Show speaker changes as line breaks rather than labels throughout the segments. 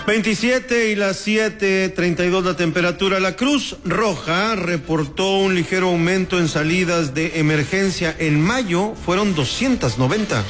27 y las 7:32 la temperatura. La Cruz Roja reportó un ligero aumento en salidas de emergencia. En mayo fueron 290.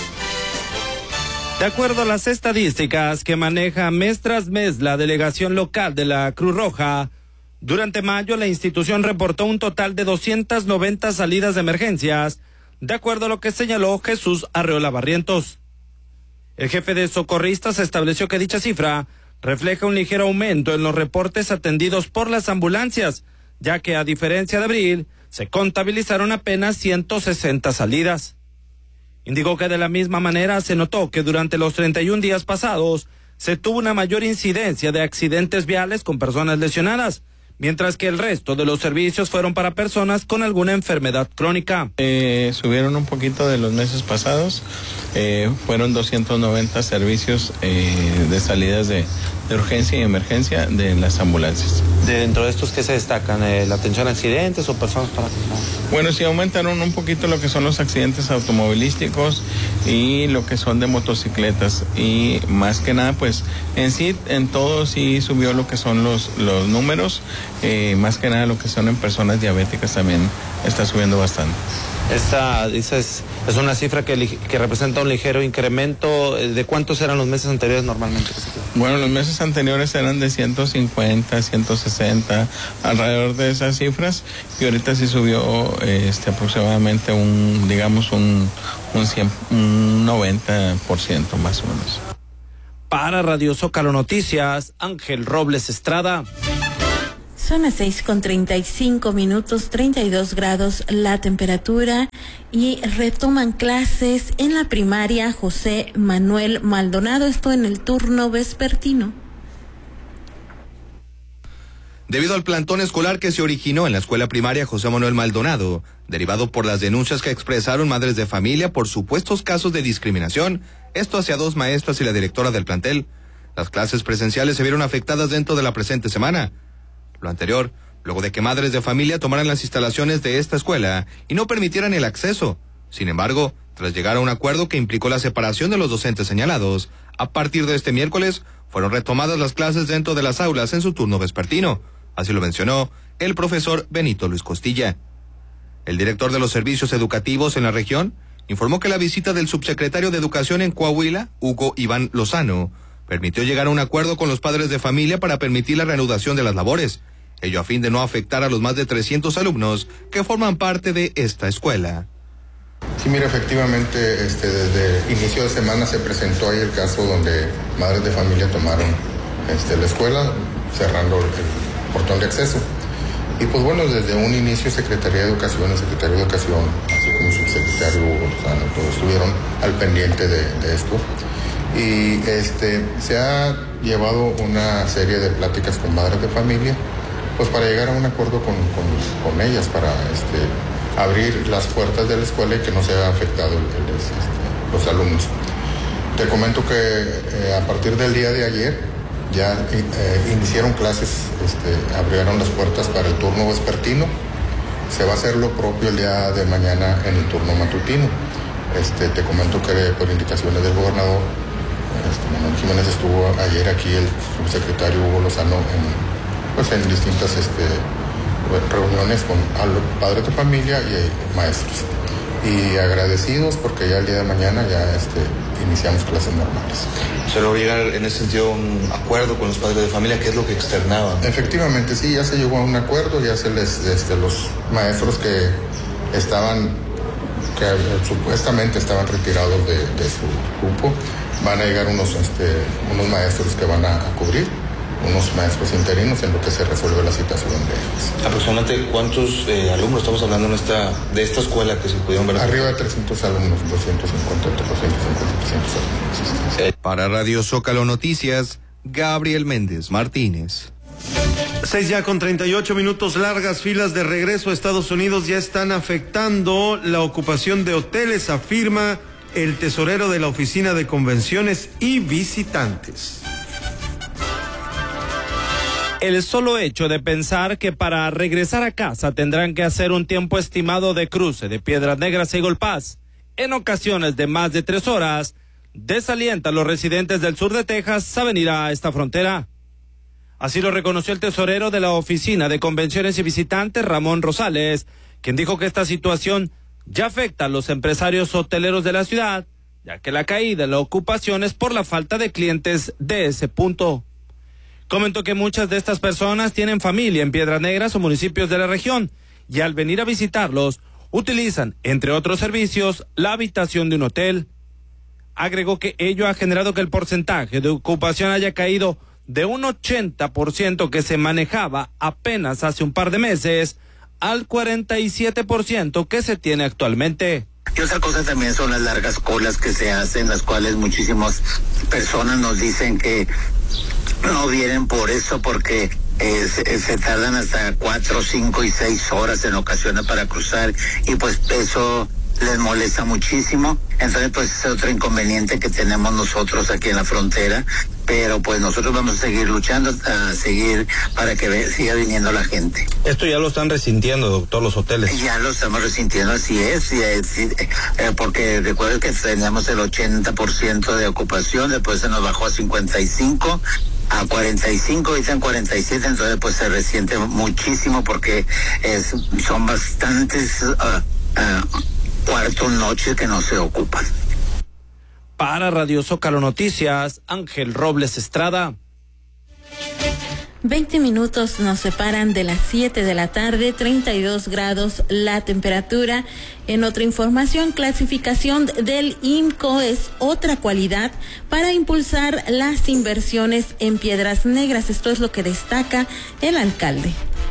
De acuerdo a las estadísticas que maneja mes tras mes la delegación local de la Cruz Roja, durante mayo la institución reportó un total de 290 salidas de emergencias, de acuerdo a lo que señaló Jesús Arreola Barrientos. El jefe de socorristas estableció que dicha cifra refleja un ligero aumento en los reportes atendidos por las ambulancias, ya que a diferencia de abril, se contabilizaron apenas 160 salidas. Indicó que de la misma manera se notó que durante los 31 días pasados se tuvo una mayor incidencia de accidentes viales con personas lesionadas, mientras que el resto de los servicios fueron para personas con alguna enfermedad crónica.
Subieron un poquito de los meses pasados, fueron 290 servicios de salidas de urgencia y emergencia de las ambulancias.
Dentro de estos, ¿qué se destacan? ¿La atención a accidentes o personas para...?
Bueno, sí aumentaron un poquito lo que son los accidentes automovilísticos y lo que son de motocicletas, y más que nada pues en sí, en todo sí subió lo que son los números, más que nada lo que son en personas diabéticas también está subiendo bastante.
Esa es una cifra que representa un ligero incremento. ¿De cuántos eran los meses anteriores normalmente?
Bueno, los meses anteriores eran de 150, 160, alrededor de esas cifras, y ahorita sí subió aproximadamente un 90% más o menos.
Para Radio Zócalo Noticias, Ángel Robles Estrada.
Son las 6:35, 32 grados la temperatura, y retoman clases en la primaria José Manuel Maldonado, esto en el turno vespertino.
Debido al plantón escolar que se originó en la escuela primaria José Manuel Maldonado, derivado por las denuncias que expresaron madres de familia por supuestos casos de discriminación, esto hacia 2 maestras y la directora del plantel, las clases presenciales se vieron afectadas dentro de la presente semana. Lo anterior, luego de que madres de familia tomaran las instalaciones de esta escuela y no permitieran el acceso. Sin embargo, tras llegar a un acuerdo que implicó la separación de los docentes señalados, a partir de este miércoles fueron retomadas las clases dentro de las aulas en su turno vespertino. Así lo mencionó el profesor Benito Luis Costilla. El director de los servicios educativos en la región informó que la visita del subsecretario de Educación en Coahuila, Hugo Iván Lozano, permitió llegar a un acuerdo con los padres de familia para permitir la reanudación de las labores, ello a fin de no afectar a los más de 300 alumnos que forman parte de esta escuela.
Sí, mira, efectivamente, desde inicio de semana se presentó ahí el caso donde madres de familia tomaron la escuela, cerrando el portón de acceso. Y pues bueno, desde un inicio Secretaría de Educación, el secretario de Educación, así como el subsecretario Hugo Lozano, todos estuvieron al pendiente de esto. Y se ha llevado una serie de pláticas con madres de familia, pues para llegar a un acuerdo con ellas, para abrir las puertas de la escuela y que no se haya afectado los alumnos. Te comento que a partir del día de ayer ya iniciaron clases, abrieron las puertas para el turno vespertino. Se va a hacer lo propio el día de mañana en el turno matutino. Te comento que por indicaciones del gobernador, Manuel Jiménez, estuvo ayer aquí el subsecretario Hugo Lozano en distintas reuniones con padres de familia y maestros. Y agradecidos porque ya el día de mañana ya iniciamos clases normales.
¿Se logró llegar en ese sentido a un acuerdo con los padres de familia? ¿Qué es lo que externaban?
Efectivamente, sí, ya se llegó a un acuerdo, ya se les, los maestros que supuestamente estaban retirados de su grupo, van a llegar unos maestros que van a cubrir, unos maestros interinos en lo que se resuelve la situación de ellos.
¿Aproximadamente cuántos alumnos estamos hablando de esta escuela que se pudieron ver?
Arriba de 300 alumnos, 250 alumnos.
Para Radio Zócalo Noticias, Gabriel Méndez Martínez.
6:38, largas filas de regreso a Estados Unidos ya están afectando la ocupación de hoteles, afirma el tesorero de la Oficina de Convenciones y Visitantes.
El solo hecho de pensar que para regresar a casa tendrán que hacer un tiempo estimado de cruce de Piedras Negras a Eagle Pass, en ocasiones de más de 3 horas, desalienta a los residentes del sur de Texas a venir a esta frontera. Así lo reconoció el tesorero de la Oficina de Convenciones y Visitantes, Ramón Rosales, quien dijo que esta situación ya afecta a los empresarios hoteleros de la ciudad, ya que la caída en la ocupación es por la falta de clientes de ese punto. Comentó que muchas de estas personas tienen familia en Piedras Negras o municipios de la región, y al venir a visitarlos, utilizan, entre otros servicios, la habitación de un hotel. Agregó que ello ha generado que el porcentaje de ocupación haya caído de un 80% que se manejaba apenas hace un par de meses al 47% que se tiene actualmente.
Y otra cosa también son las largas colas que se hacen, las cuales muchísimas personas nos dicen que no vienen por eso, porque se tardan hasta 4, 5 y 6 horas en ocasiones para cruzar, y pues eso les molesta muchísimo. Entonces pues es otro inconveniente que tenemos nosotros aquí en la frontera, pero pues nosotros vamos a seguir luchando, a seguir para que siga viniendo la gente.
Esto ya lo están resintiendo, doctor, los hoteles.
Ya lo estamos resintiendo, así es, porque recuerden que teníamos el 80% de ocupación, después se nos bajó a 55, a 45, ahorita en 47, entonces pues se resiente muchísimo porque son bastantes cuartos, noches que no se ocupan.
Para Radio Zócalo Noticias, Ángel Robles Estrada.
20 minutos nos separan de las 7 de la tarde, 32 grados la temperatura. En otra información, clasificación del IMCO es otra cualidad para impulsar las inversiones en Piedras Negras. Esto es lo que destaca el alcalde.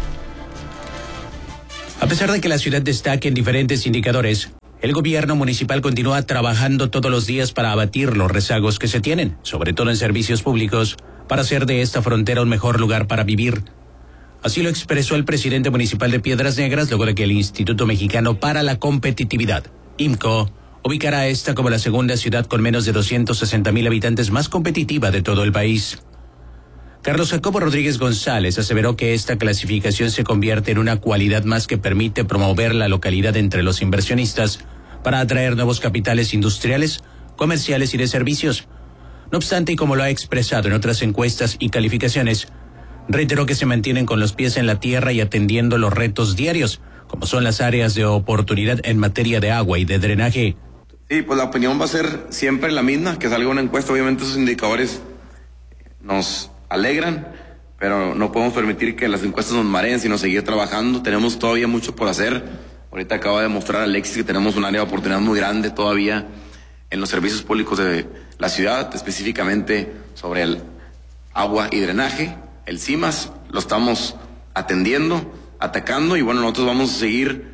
A pesar de que la ciudad destaque en diferentes indicadores, el gobierno municipal continúa trabajando todos los días para abatir los rezagos que se tienen, sobre todo en servicios públicos, para hacer de esta frontera un mejor lugar para vivir. Así lo expresó el presidente municipal de Piedras Negras luego de que el Instituto Mexicano para la Competitividad, IMCO, ubicará a esta como la segunda ciudad con menos de 260,000 habitantes más competitiva de todo el país. Carlos Jacobo Rodríguez González aseveró que esta clasificación se convierte en una cualidad más que permite promover la localidad entre los inversionistas para atraer nuevos capitales industriales, comerciales y de servicios. No obstante, y como lo ha expresado en otras encuestas y calificaciones, reiteró que se mantienen con los pies en la tierra y atendiendo los retos diarios, como son las áreas de oportunidad en materia de agua y de drenaje.
Sí, pues la opinión va a ser siempre la misma, que salga una encuesta. Obviamente esos indicadores nos alegran, pero no podemos permitir que las encuestas nos mareen, sino seguir trabajando. Tenemos todavía mucho por hacer. Ahorita acaba de mostrar Alexis que tenemos un área de oportunidad muy grande todavía en los servicios públicos de la ciudad, específicamente sobre el agua y drenaje. El CIMAS lo estamos atendiendo, atacando, y bueno, nosotros vamos a seguir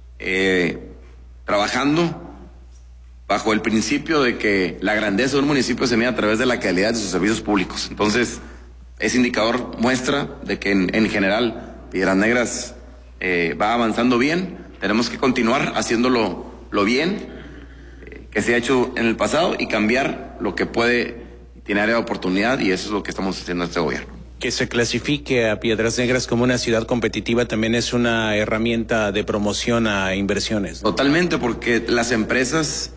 trabajando bajo el principio de que la grandeza de un municipio se mide a través de la calidad de sus servicios públicos. Entonces, ese indicador muestra de que en general Piedras Negras va avanzando bien. Tenemos que continuar haciéndolo bien que se ha hecho en el pasado y cambiar lo que tiene área de oportunidad, y eso es lo que estamos haciendo este gobierno.
Que se clasifique a Piedras Negras como una ciudad competitiva también es una herramienta de promoción a inversiones, ¿no?
Totalmente, porque las empresas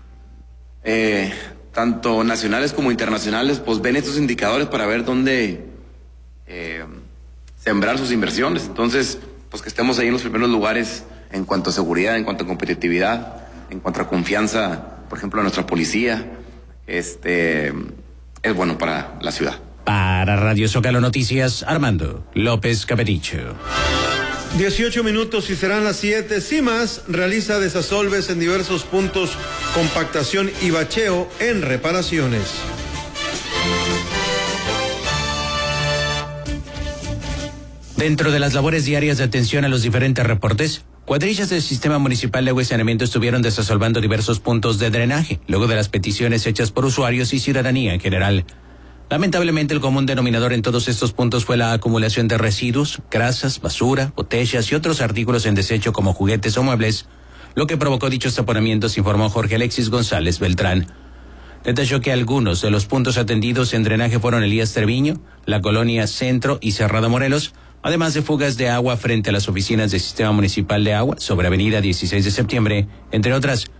tanto nacionales como internacionales pues ven estos indicadores para ver dónde sembrar sus inversiones. Entonces, pues que estemos ahí en los primeros lugares en cuanto a seguridad, en cuanto a competitividad, en cuanto a confianza, por ejemplo, a nuestra policía, es bueno para la ciudad.
Para Radio Zócalo Noticias, Armando López Capericho.
18 minutos y serán las 7. CIMAS realiza desasolves en diversos puntos, compactación y bacheo en reparaciones.
Dentro de las labores diarias de atención a los diferentes reportes, cuadrillas del Sistema Municipal de Agua y Saneamiento estuvieron desasolvando diversos puntos de drenaje, luego de las peticiones hechas por usuarios y ciudadanía en general. Lamentablemente, el común denominador en todos estos puntos fue la acumulación de residuos, grasas, basura, botellas y otros artículos en desecho como juguetes o muebles, lo que provocó dichos taponamientos, informó Jorge Alexis González Beltrán. Detalló que algunos de los puntos atendidos en drenaje fueron Elías Treviño, la Colonia Centro y Cerrado Morelos, además de fugas de agua frente a las oficinas del Sistema Municipal de Agua sobre Avenida 16 de Septiembre, entre otras.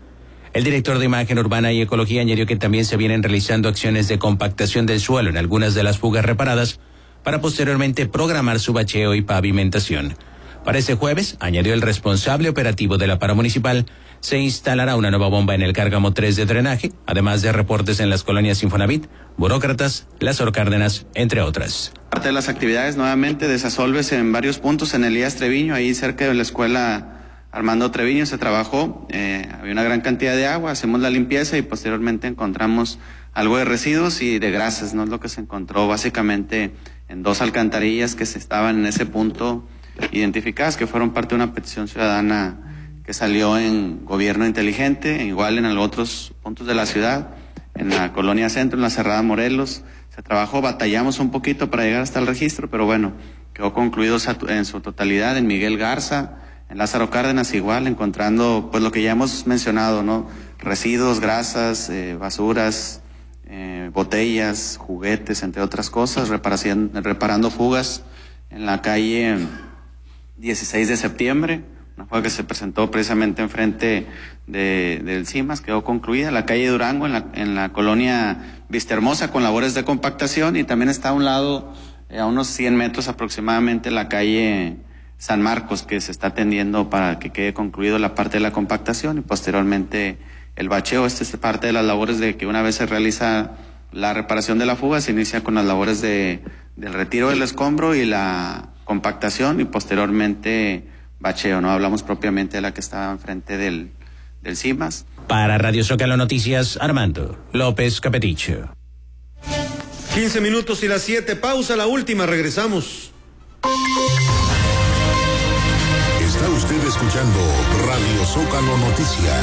El director de Imagen Urbana y Ecología añadió que también se vienen realizando acciones de compactación del suelo en algunas de las fugas reparadas para posteriormente programar su bacheo y pavimentación. Para este jueves, añadió el responsable operativo de la paramunicipal, se instalará una nueva bomba en el Cárgamo 3 de drenaje, además de reportes en las colonias Infonavit, Burócratas, Lázaro Cárdenas, entre otras.
Parte de las actividades nuevamente desasolves en varios puntos en Elías Treviño, ahí cerca de la escuela Armando Treviño se trabajó, había una gran cantidad de agua, hacemos la limpieza y posteriormente encontramos algo de residuos y de grasas, ¿no? Es lo que se encontró básicamente en 2 alcantarillas que se estaban en ese punto identificadas, que fueron parte de una petición ciudadana que salió en Gobierno Inteligente, igual en otros puntos de la ciudad, en la Colonia Centro, en la Cerrada Morelos, se trabajó, batallamos un poquito para llegar hasta el registro, pero bueno, quedó concluido en su totalidad en Miguel Garza, en Lázaro Cárdenas igual, encontrando pues lo que ya hemos mencionado, ¿no? Residuos, grasas, basuras, botellas, juguetes, entre otras cosas, reparando fugas en la calle 16 de septiembre, una fuga que se presentó precisamente enfrente del CIMAS, quedó concluida. La calle Durango en la colonia Vistahermosa con labores de compactación, y también está a un lado, a unos 100 metros aproximadamente, la calle San Marcos, que se está atendiendo para que quede concluido la parte de la compactación y posteriormente el bacheo. Esta es parte de las labores de que una vez se realiza la reparación de la fuga, se inicia con las labores del retiro del escombro y la compactación y posteriormente bacheo, ¿no? Hablamos propiamente de la que estaba enfrente del CIMAS.
Para Radio Zócalo Noticias, Armando López Capeticho.
15 minutos y las 7, pausa, la última, regresamos.
Está usted escuchando Radio Zócalo Noticias.